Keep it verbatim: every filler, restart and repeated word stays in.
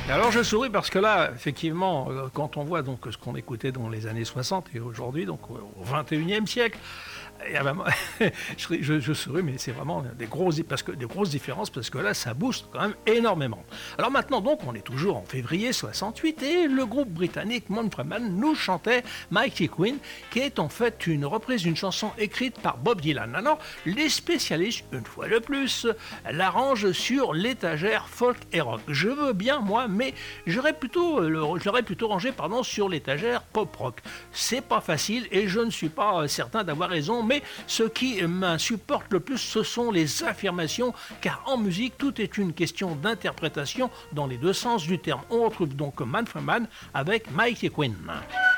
Alors je souris parce que là, effectivement, euh, quand on voit donc ce qu'on écoutait dans les années soixante et aujourd'hui, donc au vingt et unième siècle, et ah ben, moi, je, je, je souris, mais c'est vraiment des grosses, parce que, des grosses différences parce que là, ça booste quand même énormément. Alors maintenant, donc, on est toujours en février soixante-huit et le groupe britannique Manfred Mann nous chantait Mighty Queen, qui est en fait une reprise d'une chanson écrite par Bob Dylan. Alors, les spécialistes, une fois de plus, l'arrangent sur l'étagère folk et rock. Je veux bien, moi, mais j'aurais plutôt, je l'aurais plutôt rangé pardon, sur l'étagère pop rock. C'est pas facile et je ne suis pas certain d'avoir raison, mais ce qui m'insupporte le plus, ce sont les affirmations, car en musique, tout est une question d'interprétation dans les deux sens du terme. On retrouve donc Manfred Mann avec Mighty Queen.